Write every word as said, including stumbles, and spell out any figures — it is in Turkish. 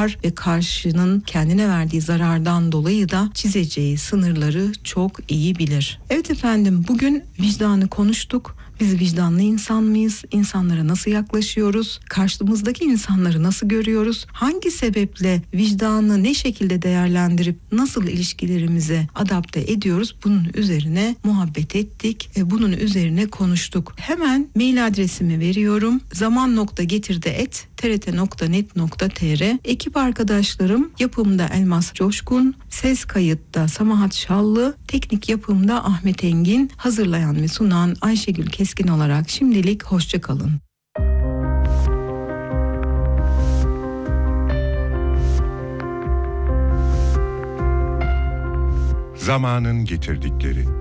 var ve karşının kendine verdiği zarardan dolayı da çizeceği sınırları çok iyi bilir. Evet efendim, bugün vicdanı konuştuk. Biz vicdanlı insan mıyız? İnsanlara nasıl yaklaşıyoruz? Karşımızdaki insanları nasıl görüyoruz? Hangi sebeple vicdanı ne şekilde değerlendirip nasıl ilişkilerimize adapte ediyoruz? Bunun üzerine muhabbet ettik. E, bunun üzerine konuştuk. Hemen mail adresimi veriyorum. zaman nokta getirdi et t r t nokta net nokta t r. Ekip arkadaşlarım yapımda Elmas Coşkun, ses kayıtta Samahat Şallı, teknik yapımda Ahmet Engin, hazırlayan ve sunan Ayşegül Keskin olarak şimdilik hoşça kalın. Zamanın getirdikleri.